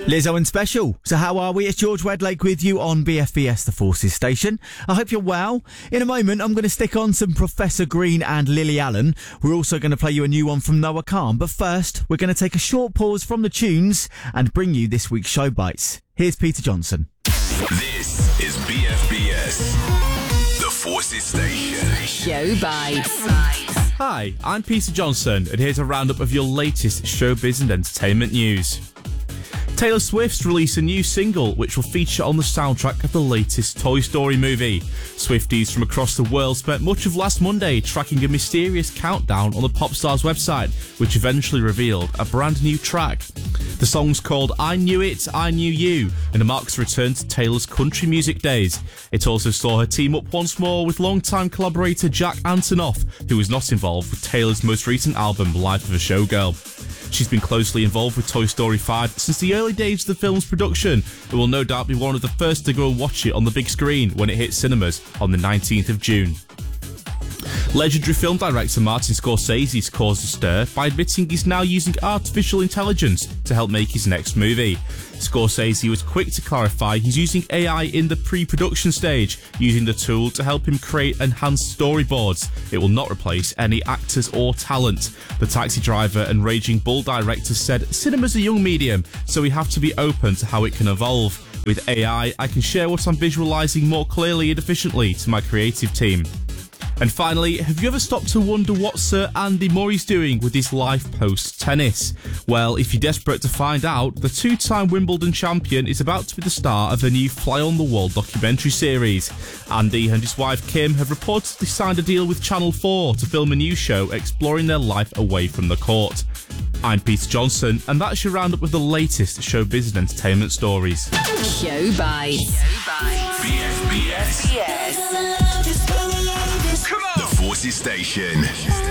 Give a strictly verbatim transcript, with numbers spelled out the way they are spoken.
Lizzo and Special. So how are we? It's George Wedlake with you on B F B S, the Forces station. I hope you're well. In a moment, I'm going to stick on some Professor Green and Lily Allen. We're also going to play you a new one from Noah Khan. But first, we're going to take a short pause from the tunes and bring you this week's Show Bites. Here's Peter Johnson. This is B F B S, the Forces station. Show Bites. Hi, I'm Peter Johnson, and here's a roundup of your latest showbiz and entertainment news. Taylor Swift's released a new single which will feature on the soundtrack of the latest Toy Story movie. Swifties from across the world spent much of last Monday tracking a mysterious countdown on the pop star's website, which eventually revealed a brand new track. The song's called I Knew It, I Knew You, and it marks a return to Taylor's country music days. It also saw her team up once more with longtime collaborator Jack Antonoff, who was not involved with Taylor's most recent album, Life of a Showgirl. She's been closely involved with Toy Story five since the early days of the film's production and will no doubt be one of the first to go and watch it on the big screen when it hits cinemas on the nineteenth of June. Legendary film director Martin Scorsese's caused a stir by admitting he's now using artificial intelligence to help make his next movie. Scorsese was quick to clarify he's using A I in the pre-production stage, using the tool to help him create enhanced storyboards. It will not replace any actors or talent. The Taxi Driver and Raging Bull director said, "Cinema's a young medium, so we have to be open to how it can evolve. With A I, I can share what I'm visualising more clearly and efficiently to my creative team." And finally, have you ever stopped to wonder what Sir Andy Murray's doing with his life post-tennis? Well, if you're desperate to find out, the two-time Wimbledon champion is about to be the star of a new Fly on the Wall documentary series. Andy and his wife Kim have reportedly signed a deal with Channel four to film a new show exploring their life away from the court. I'm Peter Johnson, and that's your roundup of the latest showbiz and entertainment stories. Show Bites. B F B S, Yes. the Forces station.